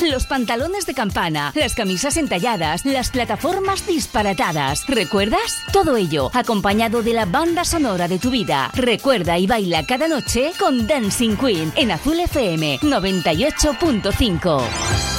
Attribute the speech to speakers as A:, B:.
A: los pantalones de campana, las camisas entalladas, las plataformas disparatadas. ¿Recuerdas? Todo ello acompañado de la banda sonora de tu vida. Recuerda y baila cada noche con Dancing Queen en Azul FM 98.5.